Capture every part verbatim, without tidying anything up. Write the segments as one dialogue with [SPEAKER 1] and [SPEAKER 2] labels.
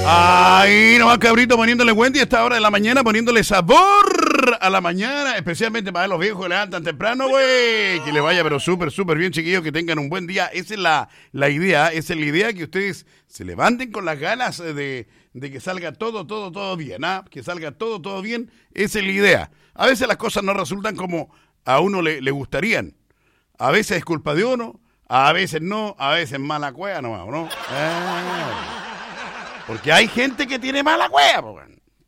[SPEAKER 1] Ahí nomás, cabrito, poniéndole Wendy a esta hora de la mañana, poniéndole sabor a la mañana, especialmente para los viejos que levantan temprano, güey. Que les vaya, pero súper, súper bien, chiquillos, que tengan un buen día. Esa es la, la idea, esa es la idea, que ustedes se levanten con las ganas de, de que salga todo, todo, todo bien, ¿ah? Que salga todo, todo bien, esa es la idea. A veces las cosas no resultan como a uno le, le gustarían. A veces es culpa de uno, a veces no, a veces mala cueva nomás, ¿no? Eh. Porque hay gente que tiene mala cueva, po.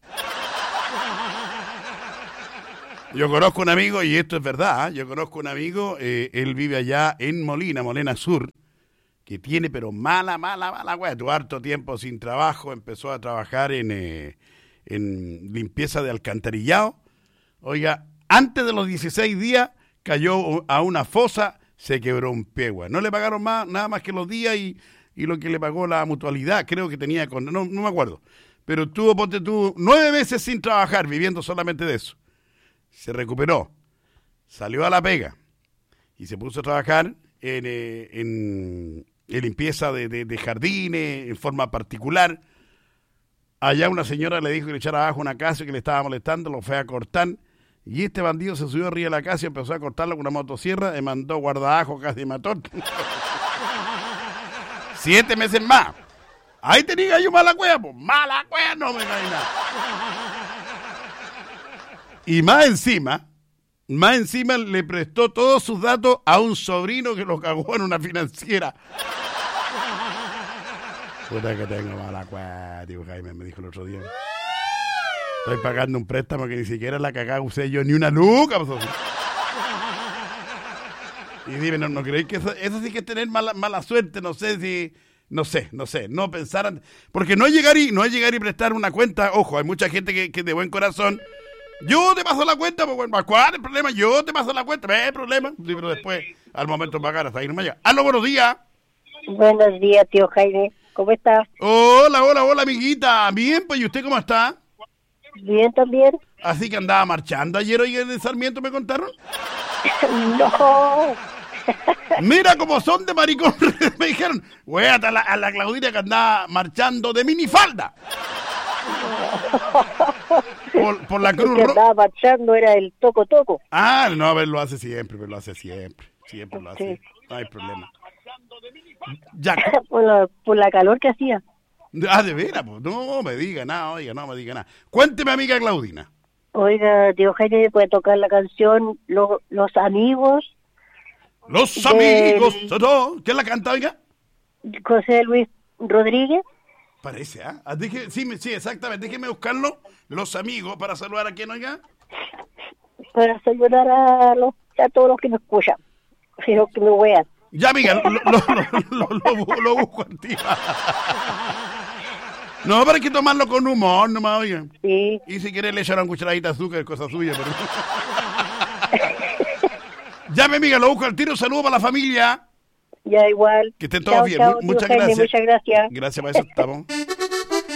[SPEAKER 1] Yo conozco un amigo, y esto es verdad, ¿eh? Yo conozco un amigo, eh, él vive allá en Molina, Molina Sur, que tiene pero mala, mala, mala cueva. Tuvo harto tiempo sin trabajo, empezó a trabajar en, eh, en limpieza de alcantarillado. Oiga, antes de los dieciséis días cayó a una fosa, se quebró un pie, güey. No le pagaron más, nada más que los días y... y lo que le pagó la mutualidad, creo que tenía, con, no, no me acuerdo, pero tuvo, ponte tú, nueve meses sin trabajar, viviendo solamente de eso. Se recuperó, salió a la pega y se puso a trabajar en, eh, en, en limpieza de, de, de jardines, en forma particular. Allá una señora le dijo que le echara abajo una casa que le estaba molestando, lo fue a cortar, y este bandido se subió arriba de la casa y empezó a cortarlo con una motosierra, le mandó guardajo, casi mató. Siete meses más. Ahí tenía yo mala cueva, pues mala cueva, no me cae nada. Y más encima, más encima le prestó todos sus datos a un sobrino que lo cagó en una financiera. Puta que tengo mala cueva, tío Jaime, me dijo el otro día. Estoy pagando un préstamo que ni siquiera la cagada usé yo ni una luca. Pues. Y dime, ¿no, no creéis que eso, eso sí que es tener mala, mala suerte? No sé si, no sé, no sé, no pensar, porque no es llegar y, no es llegar y prestar una cuenta. Ojo, hay mucha gente que, que de buen corazón, yo te paso la cuenta, pues bueno, ¿cuál es el problema? Yo te paso la cuenta, no hay problema. Sí, pero después, al momento de pagar, hasta ahí no me llega. ¡Aló, buenos días!
[SPEAKER 2] Buenos días, tío Jaime, ¿cómo estás?
[SPEAKER 1] Hola, hola, hola, amiguita. Bien, pues, ¿y usted cómo está?
[SPEAKER 2] Bien también.
[SPEAKER 1] Así que andaba marchando ayer, hoy en el Sarmiento, ¿me contaron?
[SPEAKER 2] No.
[SPEAKER 1] Mira cómo son de maricón. Me dijeron, güey, a la, a la Claudina que andaba marchando de minifalda. Por, por la Cruz
[SPEAKER 2] Roja. El que andaba marchando era el Toco Toco.
[SPEAKER 1] Ah, no, a ver, lo hace siempre, pero lo hace siempre. Siempre lo hace. Sí. No hay problema. Ya.
[SPEAKER 2] por, la, por la calor que hacía.
[SPEAKER 1] Ah, de veras, pues no me diga nada, oiga, no me diga nada. Cuénteme, amiga Claudina.
[SPEAKER 2] Oiga, tío Jaime, puede tocar la canción Los, los Amigos.
[SPEAKER 1] Los Amigos, de... ¿quién la canta, oiga?
[SPEAKER 2] José Luis Rodríguez.
[SPEAKER 1] Parece, ¿ah? ¿eh? Dije, sí, sí, exactamente, déjeme buscarlo. Los Amigos, para saludar a quién, oiga.
[SPEAKER 2] Para saludar a, los, a todos los que me escuchan, a los que me vean.
[SPEAKER 1] Ya, amiga, lo, lo, lo, lo, lo, lo busco en ti. No, pero hay que tomarlo con humor, nomás, oiga.
[SPEAKER 2] Sí.
[SPEAKER 1] Y si quieres le echar una cucharadita de azúcar, es cosa suya, pero... Ya, mi amiga, lo busco al tiro. Saludos para la familia.
[SPEAKER 2] Ya, igual.
[SPEAKER 1] Que estén todos
[SPEAKER 2] chao,
[SPEAKER 1] bien.
[SPEAKER 2] Chao,
[SPEAKER 1] muchas
[SPEAKER 2] Jaime,
[SPEAKER 1] gracias.
[SPEAKER 2] Muchas gracias.
[SPEAKER 1] Gracias, para eso estamos.